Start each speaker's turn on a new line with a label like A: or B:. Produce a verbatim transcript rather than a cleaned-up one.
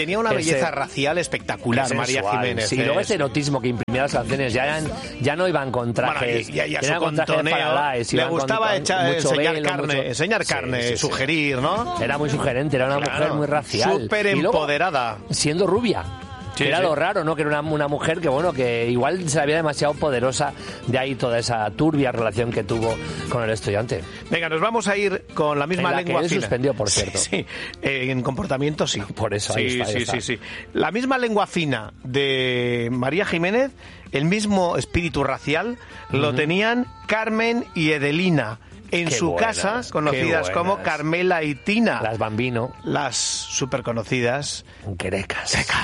A: tenía una
B: ese,
A: belleza racial espectacular,
B: ese
A: María
B: sensual,
A: Jiménez.
B: Sí, y luego ese erotismo que imprimía las canciones, ya, eran, ya no iban con trajes.
A: Bueno, y, y a su
B: con trajes
A: contoneo,
B: Paradise,
A: le
B: iban
A: gustaba
B: con,
A: echar,
B: mucho
A: enseñar
B: velo,
A: carne,
B: mucho...
A: enseñar carne,
B: sí, sí,
A: sugerir,
B: sí.
A: ¿no?
B: Era muy sugerente, era una
A: Claro,
B: mujer muy racial.
A: súper
B: Y luego,
A: empoderada.
B: siendo rubia.
A: Sí,
B: que era
A: sí.
B: lo raro, ¿no? Que era una, una mujer que, bueno, que igual se la veía demasiado poderosa, de ahí toda esa turbia relación que tuvo con el estudiante.
A: Venga, nos vamos a ir con la misma
B: en la
A: lengua
B: que él
A: fina.
B: suspendió, por cierto.
A: Sí, sí. Eh, en comportamiento sí.
B: Por eso,
A: sí,
B: ahí está, ahí
A: sí,
B: está.
A: sí, sí. La misma lengua fina de María Jiménez, el mismo espíritu racial, uh-huh. lo tenían Carmen y Edelina. En
B: Qué
A: su
B: buenas,
A: casa, conocidas como Carmela y Tina.
B: Las Bambino.
A: Las súper conocidas
B: Querecas.